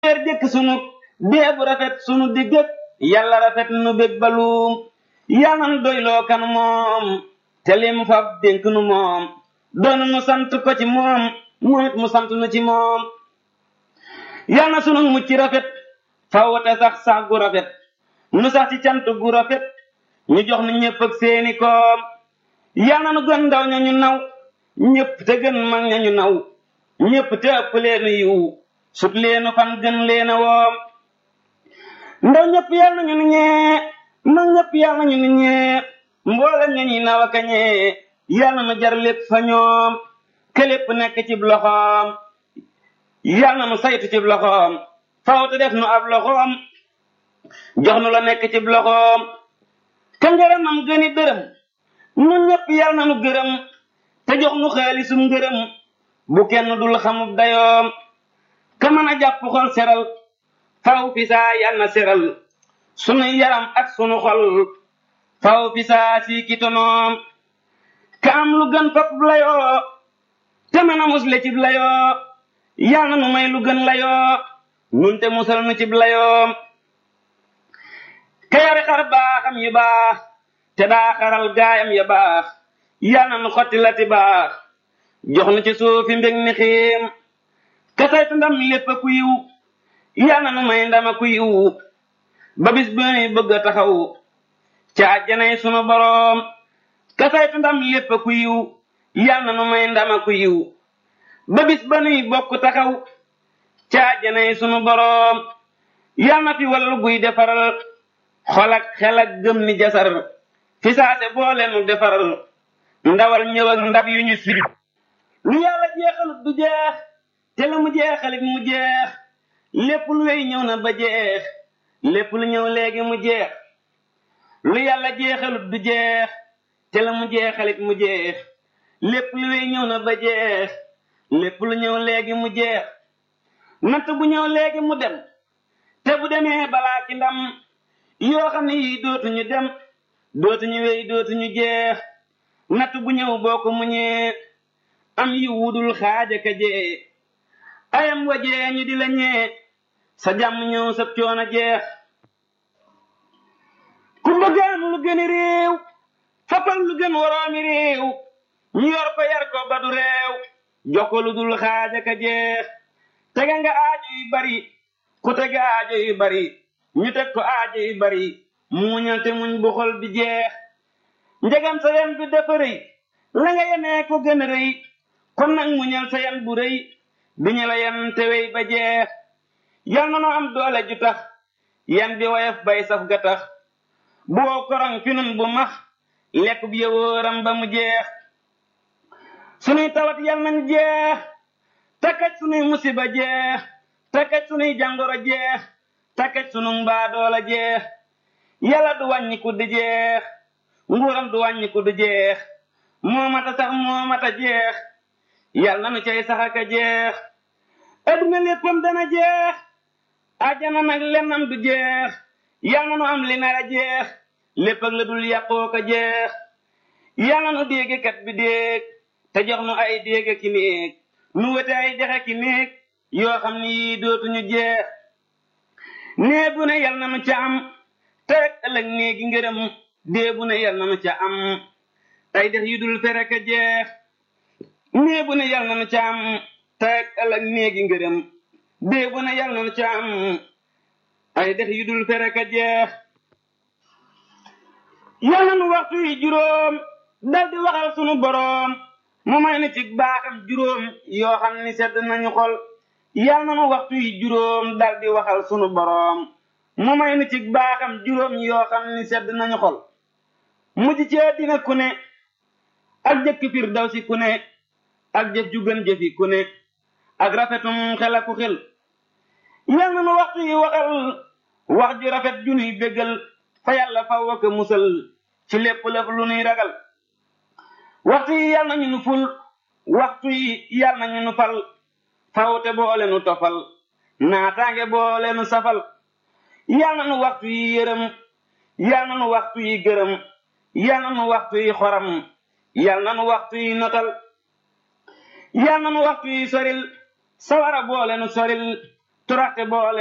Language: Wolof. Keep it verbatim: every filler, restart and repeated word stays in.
leer jëkk sunu dee bu rafet sunu digg yàlla rafet nu bég baluum yàlla nu doyloo kan moom te lim fab dénk nu moom doonu nu sant ko ci moom moom it mu sant nu ci moom yàlla na sunu mucc rafet fawate sax sax gu rafet nu sax ci cant gu rafet ñu jox nu ñépp ak seeni koom yàlla na nu gën ndaw ña ñu naw ñépp te gën mag ña ñu naw ñépp te ëpp leenu yiw sut leenu fan gën leena woom ndaw ñépp yàlla na ñu ni ñee mag ñépp yàlla na ñu ni ñee mboole ña ñuy naw ak a ñee yàlla na jar lépp fa ñoom ke lépp nekk ci loxoom yàlla na nu saytu ci loxoom faw te def nu ab loxoom jox nu la nekk ci loxoom ka ngërëmam gëni dërëm nun ñépp yàlla na nu gërëm te jox nu xaalisum ngërëm bu kenn dul xamub dayoom ka mën a jàpp xol seral faw fi saa yàlla na seral sunu yaram ak sunu xol faw fi saa si kitonoom ka am lu gën fap layoo te mën a musle cib layoo yàlla na nu may lu gën layoo nun te musal nu cib layoom ka yari xar baaxam yu baax te daa xaral gaayam ya baax yàlla na nu xotti lati baax jox nu ci suufi mbég ni xiim ka saytu ndam lépp ku yiw yàlla na nu may ndama ku yiw ba bis bu nuy bëgg a taxaw ca àjjanay sunu boroom ka saytu ndam lépp ku yiw yàlla na nu may ndama ku yiw ba bis ba nuy bokk taxaw ca àjjanay sunu boroom yàlla na fi wallu guy defaral xol ak xel ak gëm ni jasar fi saase boole nu defaral ndawal ñëw ak ndab yu ñu siri lu yàlla jeexalut du jeex te la mu jeexalit mu jeex lépp lu wey ñëw na ba jeex lépp lu ñëw léegi mu jeex lu yàlla jeexalut du jeex te la mu jeexalit mu jeex lépp lu wey ñëw na ba jeex lépp lu ñëw léegi mu jeex natt bu ñëw léegi mu dem te bu demee balaa ci ndam yoo xam ne yii dootuñu dem dootuñu wey dootuñu jeex natt bu ñëw boo ko muñee am yi wudul xaaja ka jee ayam wajee ñu di la ñee sa jàmm ñëw sa coono jeex ku bëgg am lu gën réew fapal lu gën waroomi réew ñu yor ko yar ko ba du réew jox ko lu dul xaaja ka jeex tega nga aajo yu bari ku tega aajo yu bari ñu teg ko aajo yu bari muñal te muñ bu xol bi jeex njegam sa yan bi dafa rëy la nga yenee ko gën a rëy kon nag muñal sa yan bu rëy bi ñu la yan te wey ba jeex yal na noo am doole ju tax yan bi woyof bay saf ga tax boo korong fi nun bu max lekk bi yowóoram ba mu jeex sunuy tawat yal nañ jeex takkaj sunuy musiba jeex takkaj sunuy jàngoro jeex takkaj sunu mbaa doola jeex yàlla du wàññi ku di jeex nguuram du wàññi ku di jeex moo mata sax moo mata jeex yàlla na nu cay sax aka jeex adduna léppam dana jeex ajana nag lennam du jeex yàlla na nu am li nar a jeex lépp ak la dul yàqoo ko jeex yàlla na nu dégg kat bi déeg te jox nu ay dégg ki néeg nu wete ay dexe ki néeg yoo xam ni yii dootuñu jeex nee bu ne yàlla na nu ca am te ëllëg néegi ngërëm dee bu ne yàlla na nu ca am ay dex yu dul fere ka jeex nee bu ne yàlla na nu ca am te ëllëg néegi ngërëm dee bu ne yàlla na nu ca am ay dex yu dul fere ka jeex yàlla nu waxtu yi juróom dal di waxal sunu boroom mu may nu ci baaxam juróom yoo xam ni sedd nañu xol yàlla nu waxtu yi juróom dal di waxal sunu boroom mu may nu ci baaxam juróom yoo xam ni sedd nañu xol mujj ci dina ku ne ak jëkk firdawsi ku ne ak jëf ju gën jëfi ku ne ak rafetum xel aku xel yàlla nu waxtu yi waxal wax ju rafet ju nuy béggal fa yàlla faw ak musal ci lépp lëf lu nuy ragal waxtu yi yàlla nañu nu ful waxtu yi yàlla nañu nu fal fawte boole nu tofal naataange boole nu safal yàlla nu waxtu yi yërëm yàlla nu waxtu yi gërëm yàlla nu waxtu yi xoram yàlla nu waxtu yi notal yàlla nu waxtu yi soril sawara boole nu soril toroxte boole